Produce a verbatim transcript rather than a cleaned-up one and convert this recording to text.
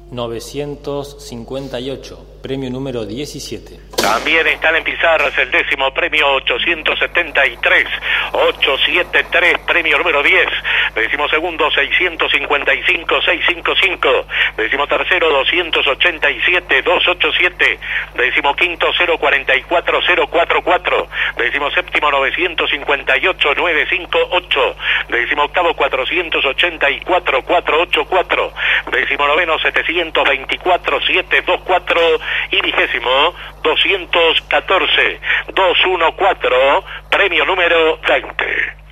novecientos cincuenta y ocho, premio número diecisiete. También están en pizarras el décimo premio ochocientos setenta y tres, ochocientos setenta y tres, premio número diez. Décimo segundo seiscientos cincuenta y cinco, seiscientos cincuenta y cinco. Décimo tercero doscientos ochenta y siete, doscientos ochenta y siete. Décimo quinto cero cuarenta y cuatro, cero cuarenta y cuatro. Décimo séptimo novecientos cincuenta y ocho, novecientos cincuenta y ocho. Décimo octavo cuatrocientos ochenta y cuatro, cuatrocientos ochenta y cuatro. Décimo noveno setecientos veinticuatro, setecientos veinticuatro. Y vigésimo doscientos catorce, doscientos catorce, premio número veinte.